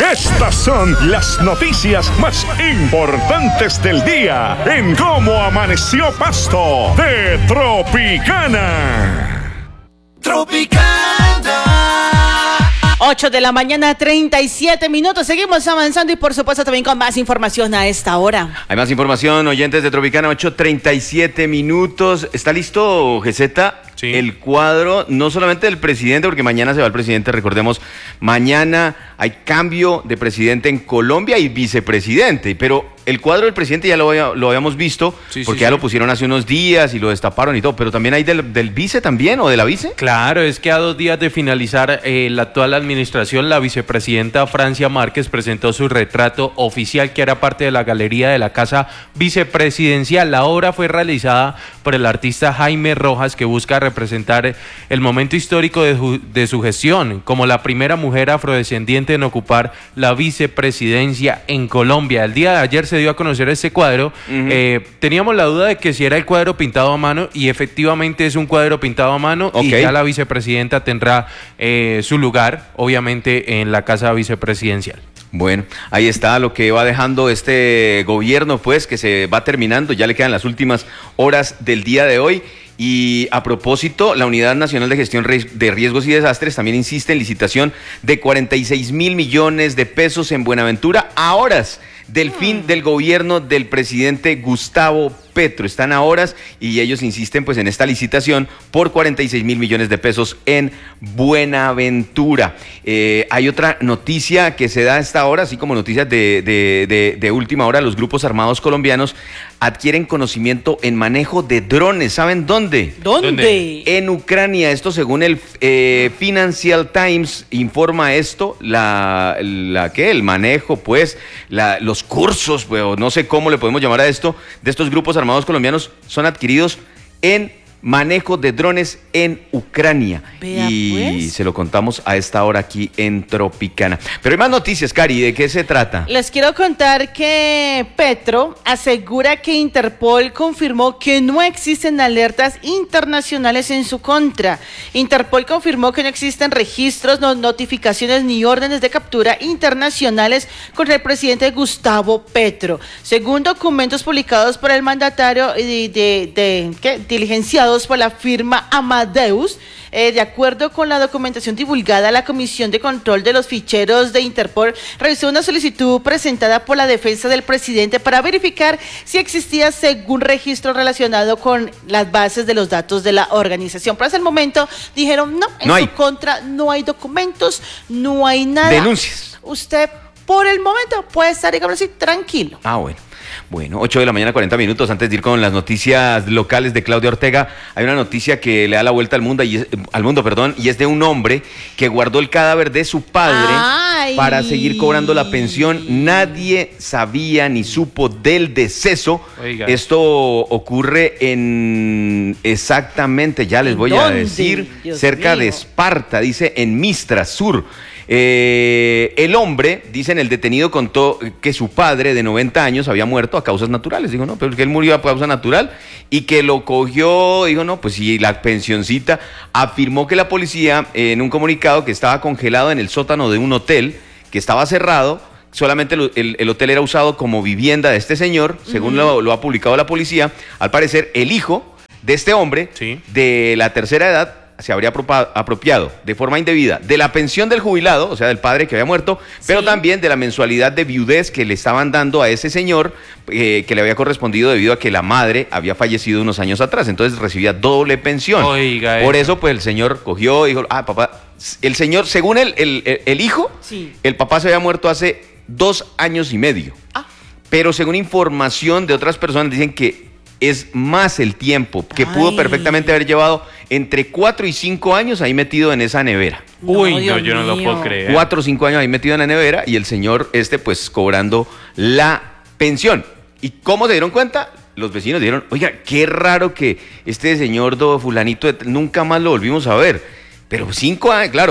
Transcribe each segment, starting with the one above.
Estas son las noticias más importantes del día en Cómo Amaneció Pasto de Tropicana. Tropicana. 8 de la mañana, 37 minutos. Seguimos avanzando y por supuesto también con más información a esta hora. Hay más información, oyentes de Tropicana, 8:37 minutos. ¿Está listo, GZ? Sí. El cuadro, no solamente del presidente, porque mañana se va el presidente, recordemos, mañana hay cambio de presidente en Colombia y vicepresidente, pero el cuadro del presidente ya lo habíamos visto, porque ya lo pusieron hace unos días y lo destaparon y todo, pero también hay del vice también, o de la vice. Claro, es que a 2 días de finalizar la actual administración, la vicepresidenta Francia Márquez presentó su retrato oficial, que era parte de la galería de la Casa Vicepresidencial. La obra fue realizada por el artista Jaime Rojas, que busca representar el momento histórico de su gestión, como la primera mujer afrodescendiente en ocupar la vicepresidencia en Colombia. El día de ayer se dio a conocer este cuadro. Teníamos la duda de que si era el cuadro pintado a mano, y efectivamente es un cuadro pintado a mano, y ya la vicepresidenta tendrá su lugar, obviamente, en la Casa Vicepresidencial. Bueno, ahí está lo que va dejando este gobierno, pues, que se va terminando, ya le quedan las últimas horas del día de hoy. Y a propósito, la Unidad Nacional de Gestión de Riesgos y Desastres también insiste en licitación de 46.000 millones de pesos en Buenaventura a horas del fin del gobierno del presidente Gustavo Petro. Están a horas y ellos insisten pues en esta licitación por 46.000 millones de pesos en Buenaventura. Hay otra noticia que se da a esta hora, así como noticias de última hora. Los grupos armados colombianos adquieren conocimiento en manejo de drones. ¿Saben dónde? ¿Dónde? En Ucrania. Esto según el Financial Times informa esto. El manejo, pues, los cursos, pues, no sé cómo le podemos llamar a esto, de estos grupos armados colombianos son adquiridos en manejo de drones en Ucrania. Vea, y pues, se lo contamos a esta hora aquí en Tropicana. Pero hay más noticias, Cari, ¿de qué se trata? les quiero contar que Petro asegura que Interpol confirmó que no existen alertas internacionales en su contra. Interpol confirmó que no existen registros, notificaciones ni órdenes de captura internacionales contra el presidente Gustavo Petro. Según documentos publicados por el mandatario diligenciados por la firma Amadeus, de acuerdo con la documentación divulgada, la Comisión de Control de los Ficheros de Interpol revisó una solicitud presentada por la defensa del presidente para verificar si existía algún registro relacionado con las bases de los datos de la organización. Pero hasta el momento dijeron en su contra no hay documentos, no hay nada. Denuncias. Usted por el momento puede estar, digamos así, tranquilo. Bueno, 8 de la mañana, 40 minutos. Antes de ir con las noticias locales de Claudia Ortega, hay una noticia que le da la vuelta al mundo, y es de un hombre que guardó el cadáver de su padre para seguir cobrando la pensión. Nadie sabía ni supo del deceso. Oiga. Esto ocurre exactamente, ya les voy a decir, Dios cerca mío. De Esparta, dice, en Mistra Sur. El hombre, dicen, el detenido contó que su padre de 90 años había muerto a causas naturales. Dijo, no, pero que él murió a causa natural, y que lo cogió, dijo, no, pues sí, la pensioncita. Afirmó que la policía, en un comunicado, que estaba congelado en el sótano de un hotel que estaba cerrado. Solamente el hotel era usado como vivienda de este señor, según lo ha publicado la policía. Al parecer, el hijo de este hombre, de la tercera edad, se habría apropiado de forma indebida de la pensión del jubilado, o sea, del padre que había muerto, pero también de la mensualidad de viudez que le estaban dando a ese señor, que le había correspondido debido a que la madre había fallecido unos años atrás. Entonces recibía doble pensión. Oiga, por eso, pues, el señor cogió y dijo, papá, el señor, según el hijo, el papá se había muerto hace 2 años y medio. Pero según información de otras personas, dicen que es más el tiempo, que pudo perfectamente haber llevado entre 4 y 5 años ahí metido en esa nevera. Yo no lo puedo creer. 4 o 5 años ahí metido en la nevera, y el señor pues cobrando la pensión. ¿Y cómo se dieron cuenta? Los vecinos dijeron, oiga, qué raro que este señor fulanito nunca más lo volvimos a ver. Pero 5 años, claro,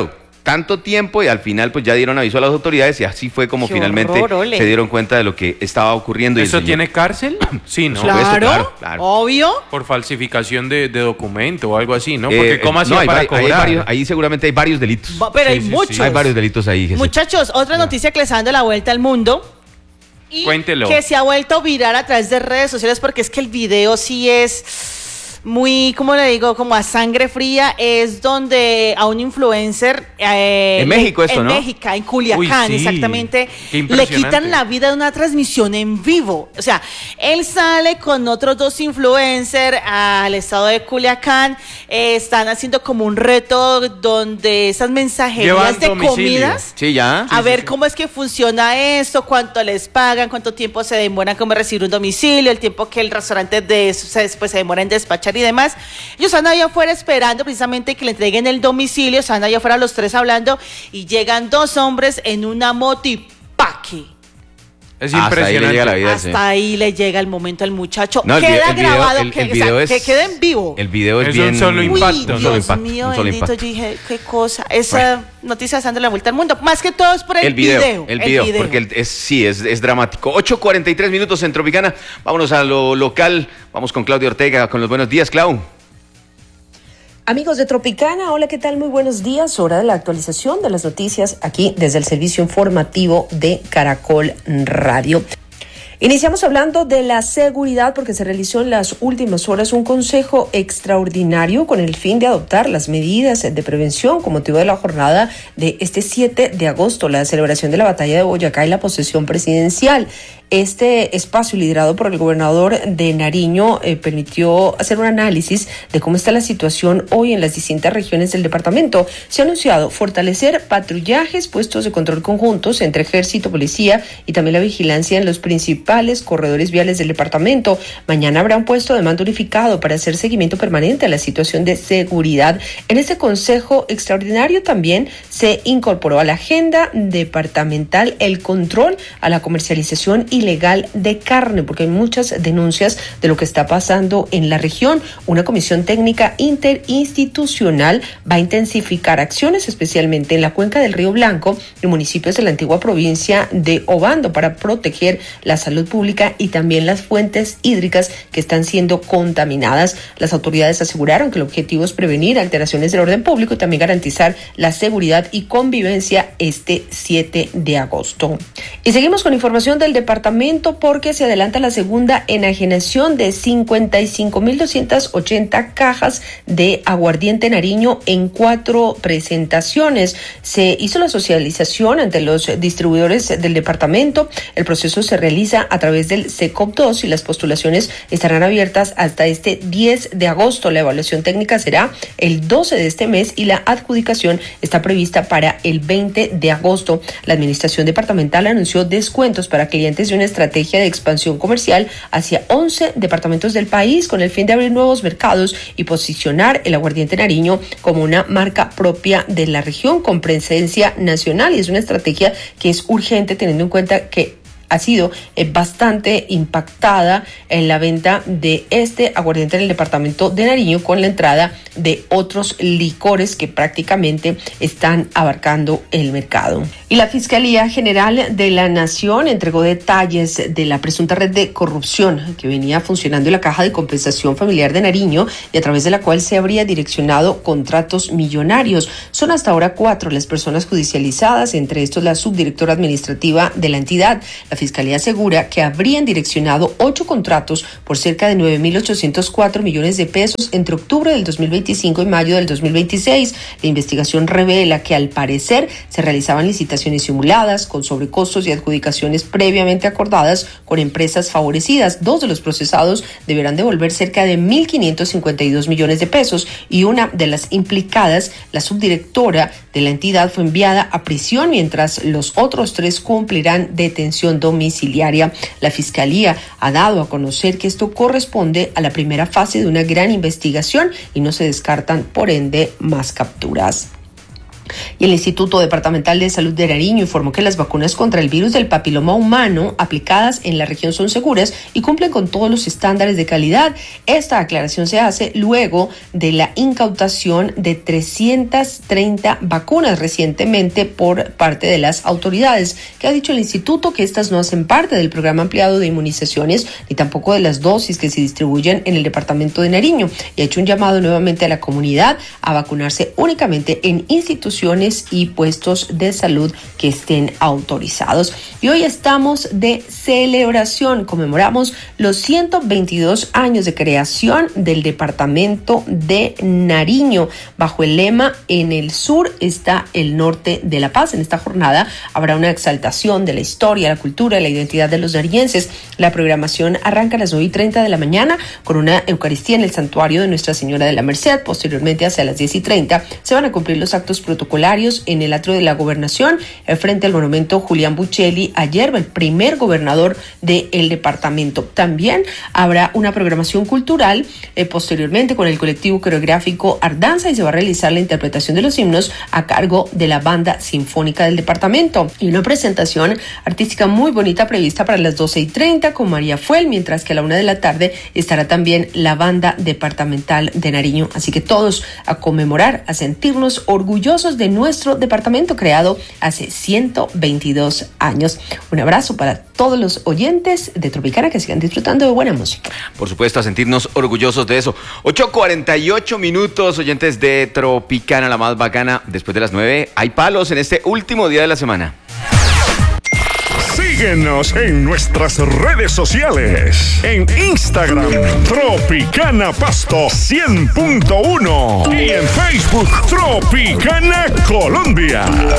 tanto tiempo y al final pues ya dieron aviso a las autoridades y así fue como finalmente se dieron cuenta de lo que estaba ocurriendo. ¿Eso tiene cárcel? Sí, ¿no? Claro, obvio. Por falsificación de documento o algo así, ¿no? Porque ¿cómo hacía para cobrar? Ahí seguramente hay varios delitos. Pero hay muchos. Hay varios delitos ahí. Jesús. Muchachos, otra noticia que le está dando la vuelta al mundo. Y cuéntelo. Que se ha vuelto viral a través de redes sociales porque es que el video sí es muy, ¿cómo le digo? Como a sangre fría. Es donde a un influencer en México esto, ¿no? En México, en Culiacán, Uy, sí. exactamente. Le quitan la vida de una transmisión en vivo. O sea, él sale con otros 2 influencers al estado de Culiacán. Están haciendo como un reto donde esas mensajerías de comidas. Sí, ya. A ver cómo es que funciona esto, cuánto les pagan, cuánto tiempo se demoran como recibir un domicilio, el tiempo que el restaurante después se demora en despachar y demás. Ellos están allá afuera esperando precisamente que le entreguen el domicilio, están allá afuera los 3 hablando y llegan 2 hombres en una motipaque. Es impresionante. Hasta ahí le llega el momento al muchacho. No, queda grabado, que quede en vivo. El video es bien. Un solo impacto. Dios mío, bendito, yo dije, qué cosa. Esa noticia está dando la vuelta al mundo. Más que todo es por el video. El video, porque es dramático. 8:43 minutos en Tropicana. Vámonos a lo local. Vamos con Claudia Ortega con los buenos días, Clau. Amigos de Tropicana, hola, ¿qué tal? Muy buenos días. Hora de la actualización de las noticias aquí desde el servicio informativo de Caracol Radio. Iniciamos hablando de la seguridad porque se realizó en las últimas horas un consejo extraordinario con el fin de adoptar las medidas de prevención con motivo de la jornada de este 7 de agosto, la celebración de la batalla de Boyacá y la posesión presidencial. Este espacio liderado por el gobernador de Nariño permitió hacer un análisis de cómo está la situación hoy en las distintas regiones del departamento. Se ha anunciado fortalecer patrullajes, puestos de control conjuntos entre ejército, policía y también la vigilancia en los principales corredores viales del departamento. Mañana habrá un puesto de mando unificado para hacer seguimiento permanente a la situación de seguridad. En este consejo extraordinario también se incorporó a la agenda departamental el control a la comercialización ilegal de carne, porque hay muchas denuncias de lo que está pasando en la región. Una comisión técnica interinstitucional va a intensificar acciones, especialmente en la cuenca del Río Blanco y municipios de la antigua provincia de Obando, para proteger la salud pública y también las fuentes hídricas que están siendo contaminadas. Las autoridades aseguraron que el objetivo es prevenir alteraciones del orden público y también garantizar la seguridad y convivencia este 7 de agosto. Y seguimos con información del departamento porque se adelanta la segunda enajenación de 55.280 cajas de aguardiente Nariño en 4 presentaciones. Se hizo la socialización ante los distribuidores del departamento. El proceso se realiza a través del SECOP2 y las postulaciones estarán abiertas hasta este 10 de agosto. La evaluación técnica será el 12 de este mes y la adjudicación está prevista para el 20 de agosto. La administración departamental anunció descuentos para clientes de una estrategia de expansión comercial hacia 11 departamentos del país con el fin de abrir nuevos mercados y posicionar el aguardiente Nariño como una marca propia de la región con presencia nacional, y es una estrategia que es urgente teniendo en cuenta que ha sido bastante impactada en la venta de este aguardiente en el departamento de Nariño con la entrada de otros licores que prácticamente están abarcando el mercado. Y la Fiscalía General de la Nación entregó detalles de la presunta red de corrupción que venía funcionando en la Caja de Compensación Familiar de Nariño y a través de la cual se habría direccionado contratos millonarios. Son hasta ahora 4 las personas judicializadas, entre estos la subdirectora administrativa de la entidad. La Fiscalía asegura que habrían direccionado 8 contratos por cerca de 9.804 millones de pesos entre octubre del 2025 y mayo del 2026. La investigación revela que al parecer se realizaban licitaciones simuladas con sobrecostos y adjudicaciones previamente acordadas con empresas favorecidas. 2 de los procesados deberán devolver cerca de 1.552 millones de pesos y una de las implicadas, la subdirectora de la entidad, fue enviada a prisión mientras los otros 3 cumplirán detención domiciliaria. La Fiscalía ha dado a conocer que esto corresponde a la primera fase de una gran investigación y no se descartan, por ende, más capturas. Y el Instituto Departamental de Salud de Nariño informó que las vacunas contra el virus del papiloma humano aplicadas en la región son seguras y cumplen con todos los estándares de calidad. Esta aclaración se hace luego de la incautación de 330 vacunas recientemente por parte de las autoridades, que ha dicho el instituto que estas no hacen parte del programa ampliado de inmunizaciones ni tampoco de las dosis que se distribuyen en el departamento de Nariño, y ha hecho un llamado nuevamente a la comunidad a vacunarse únicamente en instituciones y puestos de salud que estén autorizados. Y hoy estamos de celebración, conmemoramos los 122 años de creación del departamento de Nariño. Bajo el lema "En el sur está el norte de la paz". En esta jornada habrá una exaltación de la historia, la cultura y la identidad de los nariñenses. La programación arranca a las 9:30 de la mañana con una Eucaristía en el santuario de Nuestra Señora de la Merced. Posteriormente, hacia las 10:30, se van a cumplir los actos protocolarios en el atrio de la Gobernación, frente al monumento Julián Buccelli Ayerba, el primer gobernador del departamento. También habrá una programación cultural posteriormente con el colectivo coreográfico Ardanza, y se va a realizar la interpretación de los himnos a cargo de la banda sinfónica del departamento. Y una presentación artística muy bonita prevista para las 12:30 con María Fuel, mientras que a la 1 de la tarde estará también la banda departamental de Nariño. Así que todos a conmemorar, a sentirnos orgullosos de nuestro departamento creado hace 122 años. Un abrazo para todos los oyentes de Tropicana, que sigan disfrutando de buena música. Por supuesto, a sentirnos orgullosos de eso. 8:48 minutos, oyentes de Tropicana, la más bacana. Después de las 9 hay palos en este último día de la semana. Síguenos en nuestras redes sociales. En Instagram, Tropicana Pasto 100.1. Y en Facebook, Tropicana Colombia.